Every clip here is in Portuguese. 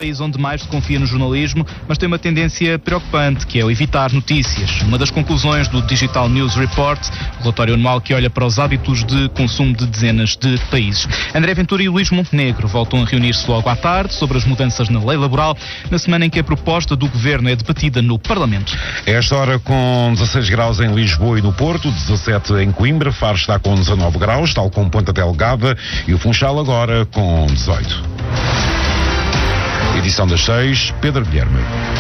País onde mais se confia no jornalismo, mas tem uma tendência preocupante, que é o evitar notícias. Uma das conclusões do Digital News Report, relatório anual que olha para os hábitos de consumo de dezenas de países. André Ventura e Luís Montenegro voltam a reunir-se logo à tarde sobre as mudanças na lei laboral, na semana em que a proposta do Governo é debatida no Parlamento. A esta hora com 16 graus em Lisboa e no Porto, 17 em Coimbra, Faro está com 19 graus, tal como Ponta Delgada, e o Funchal agora com 18. Edição das 6, Pedro Guilherme.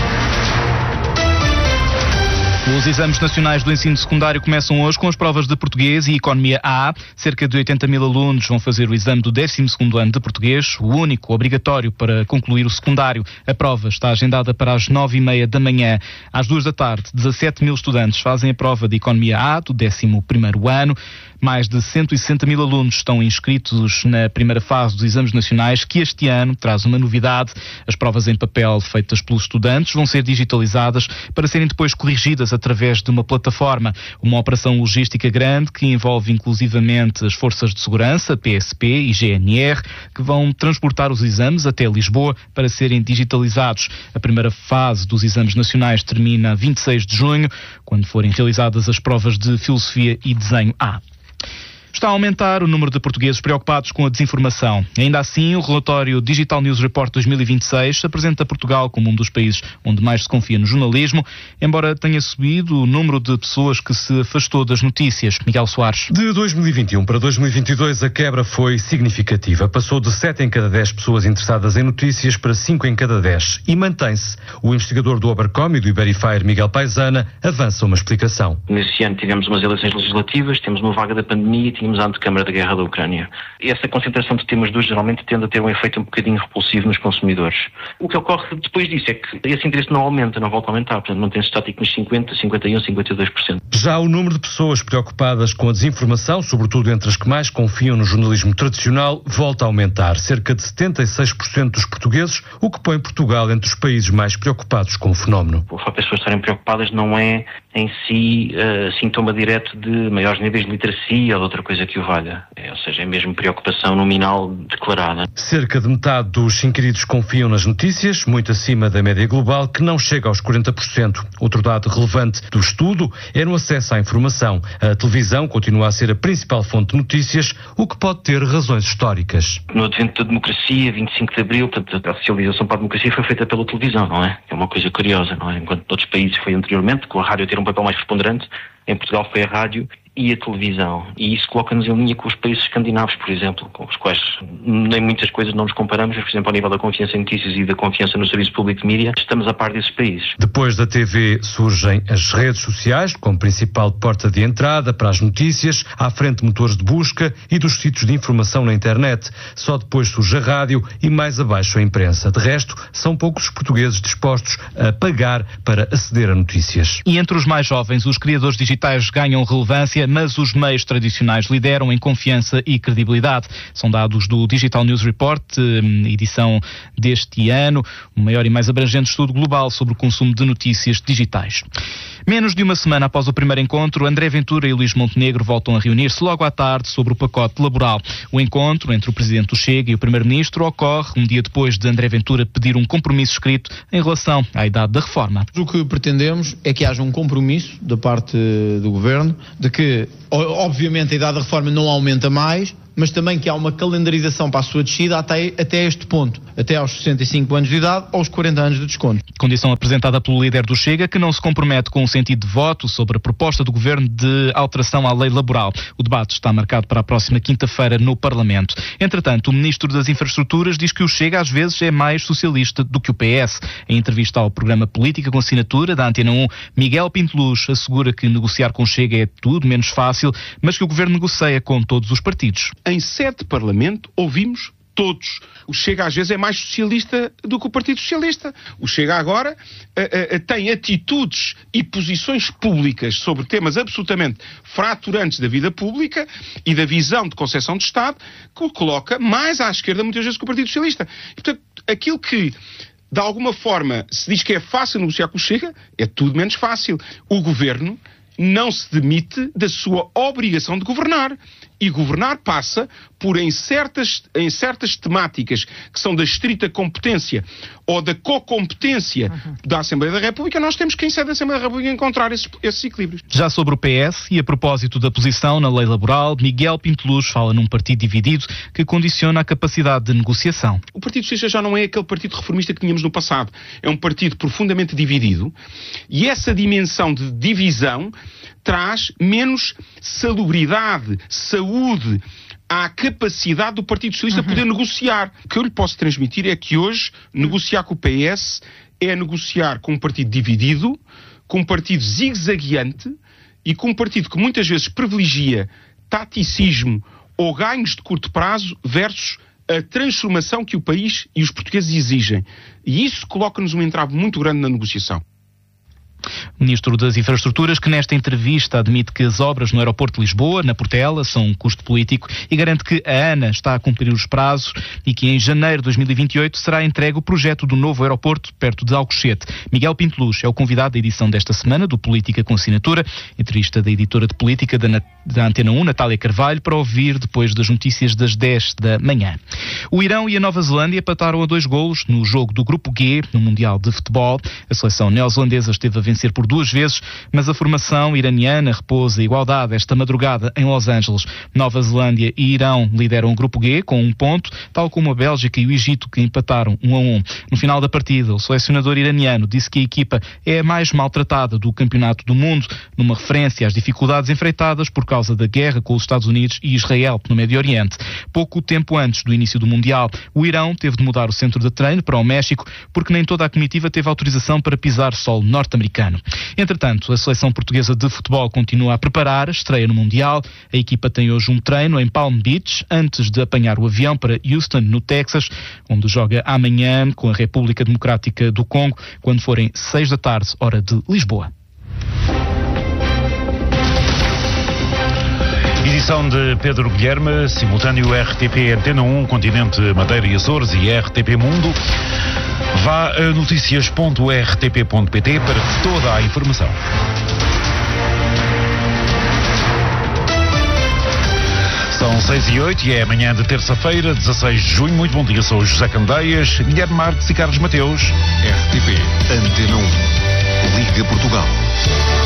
Os exames nacionais do ensino secundário começam hoje com as provas de português e economia A. Cerca de 80 mil alunos vão fazer o exame do 12º ano de português, o único obrigatório para concluir o secundário. A prova está agendada para as 9h30 da manhã. Às 2 da tarde, 17 mil estudantes fazem a prova de economia A do 11º ano. Mais de 160 mil alunos estão inscritos na primeira fase dos exames nacionais, que este ano traz uma novidade. As provas em papel feitas pelos estudantes vão ser digitalizadas para serem depois corrigidas através de uma plataforma. Uma operação logística grande que envolve inclusivamente as forças de segurança, PSP e GNR, que vão transportar os exames até Lisboa para serem digitalizados. A primeira fase dos exames nacionais termina a 26 de junho, quando forem realizadas as provas de Filosofia e Desenho A. Está a aumentar o número de portugueses preocupados com a desinformação. Ainda assim, o relatório Digital News Report 2026 apresenta Portugal como um dos países onde mais se confia no jornalismo, embora tenha subido o número de pessoas que se afastou das notícias. Miguel Soares. De 2021 para 2022, a quebra foi significativa. Passou de 7 em cada 10 pessoas interessadas em notícias para 5 em cada 10. E mantém-se. O investigador do Obercom e do Iberifair, Miguel Paisana, avança uma explicação. Nesse ano tivemos umas eleições legislativas, temos uma vaga da pandemia, tínhamos a antecâmara da guerra da Ucrânia. E essa concentração de temas dois geralmente tende a ter um efeito um bocadinho repulsivo nos consumidores. O que ocorre depois disso é que esse interesse não aumenta, não volta a aumentar, portanto mantém-se estático nos 50%, 51%, 52%. Já o número de pessoas preocupadas com a desinformação, sobretudo entre as que mais confiam no jornalismo tradicional, volta a aumentar. Cerca de 76% dos portugueses, o que põe Portugal entre os países mais preocupados com o fenómeno. O facto de as pessoas estarem preocupadas não é em si sintoma direto de maiores níveis de literacia ou de outra coisa que o valha. Ou seja, é mesmo preocupação nominal declarada. Cerca de metade dos inquiridos confiam nas notícias, muito acima da média global, que não chega aos 40%. Outro dado relevante do estudo é no acesso à informação. A televisão continua a ser a principal fonte de notícias, o que pode ter razões históricas. No advento da democracia, 25 de Abril, portanto, a socialização para a democracia foi feita pela televisão, não é? É uma coisa curiosa, não é? Enquanto noutros países foi anteriormente, com a rádio ter um papel mais preponderante, em Portugal foi a rádio e a televisão. E isso coloca-nos em linha com os países escandinavos, por exemplo, com os quais nem muitas coisas não nos comparamos, mas, por exemplo, ao nível da confiança em notícias e da confiança no serviço público de mídia, estamos a par desses países. Depois da TV surgem as redes sociais, como principal porta de entrada para as notícias, à frente de motores de busca e dos sítios de informação na internet. Só depois surge a rádio e mais abaixo a imprensa. De resto, são poucos os portugueses dispostos a pagar para aceder a notícias. E entre os mais jovens, os criadores digitais ganham relevância, mas os meios tradicionais lideram em confiança e credibilidade. São dados do Digital News Report, edição deste ano, o maior e mais abrangente estudo global sobre o consumo de notícias digitais. Menos de uma semana após o primeiro encontro, André Ventura e Luís Montenegro voltam a reunir-se logo à tarde sobre o pacote laboral. O encontro entre o Presidente do Chega e o Primeiro-Ministro ocorre um dia depois de André Ventura pedir um compromisso escrito em relação à idade da reforma. O que pretendemos é que haja um compromisso da parte do Governo de que, obviamente, a idade da reforma não aumenta mais, mas também que há uma calendarização para a sua descida até este ponto, até aos 65 anos de idade ou aos 40 anos de desconto. Condição apresentada pelo líder do Chega, que não se compromete com o sentido de voto sobre a proposta do Governo de alteração à lei laboral. O debate está marcado para a próxima quinta-feira no Parlamento. Entretanto, o Ministro das Infraestruturas diz que o Chega às vezes é mais socialista do que o PS. Em entrevista ao programa Política com Assinatura da Antena 1, Miguel Pinteluz assegura que negociar com o Chega é tudo menos fácil, mas que o Governo negocia com todos os partidos. Em sede de Parlamento ouvimos todos. O Chega às vezes é mais socialista do que o Partido Socialista. O Chega agora tem atitudes e posições públicas sobre temas absolutamente fraturantes da vida pública e da visão de concepção de Estado que o coloca mais à esquerda muitas vezes que o Partido Socialista. E, portanto, aquilo que de alguma forma se diz que é fácil negociar com o Chega é tudo menos fácil. O Governo não se demite da sua obrigação de governar. E governar passa por, em certas temáticas que são da estrita competência ou da co-competência da Assembleia da República, nós temos que, em sede da Assembleia da República, encontrar esses equilíbrios. Já sobre o PS, e a propósito da posição na lei laboral, Miguel Pinteluz fala num partido dividido que condiciona a capacidade de negociação. O Partido Socialista já não é aquele partido reformista que tínhamos no passado. É um partido profundamente dividido, e essa dimensão de divisão traz menos salubridade, saúde à capacidade do Partido Socialista poder negociar. O que eu lhe posso transmitir é que hoje negociar com o PS é negociar com um partido dividido, com um partido zigue-zagueante e com um partido que muitas vezes privilegia taticismo ou ganhos de curto prazo versus a transformação que o país e os portugueses exigem. E isso coloca-nos um entrave muito grande na negociação. O Ministro das Infraestruturas, que nesta entrevista admite que as obras no aeroporto de Lisboa, na Portela, são um custo político e garante que a ANA está a cumprir os prazos e que em janeiro de 2028 será entregue o projeto do novo aeroporto perto de Alcochete. Miguel Pinteluz é o convidado da edição desta semana do Política com Assinatura, entrevista da editora de política da Antena 1, Natália Carvalho, para ouvir depois das notícias das 10 da manhã. O Irão e a Nova Zelândia empataram a 2 golos no jogo do Grupo G no Mundial de Futebol. A seleção neozelandesa esteve a vencer por 2 vezes, mas a formação iraniana repousa a igualdade esta madrugada em Los Angeles. Nova Zelândia e Irão lideram o Grupo G com 1 ponto, tal como a Bélgica e o Egito, que empataram 1-1. No final da partida, o selecionador iraniano disse que a equipa é a mais maltratada do Campeonato do Mundo, numa referência às dificuldades enfrentadas por causa da guerra com os Estados Unidos e Israel no Médio Oriente. Pouco tempo antes do início do Mundial, o Irão teve de mudar o centro de treino para o México, porque nem toda a comitiva teve autorização para pisar solo norte-americano. Entretanto, a seleção portuguesa de futebol continua a preparar a estreia no Mundial. A equipa tem hoje um treino em Palm Beach, antes de apanhar o avião para Houston, no Texas, onde joga amanhã com a República Democrática do Congo, quando forem 6 da tarde, hora de Lisboa. Edição de Pedro Guilherme, simultâneo RTP Antena 1, Continente, Madeira e Açores e RTP Mundo. Vá a noticias.rtp.pt para toda a informação. São 6h08 e é amanhã de terça-feira, 16 de junho. Muito bom dia, sou o José Candeias, Guilherme Marques e Carlos Mateus. RTP Antena 1, Liga Portugal.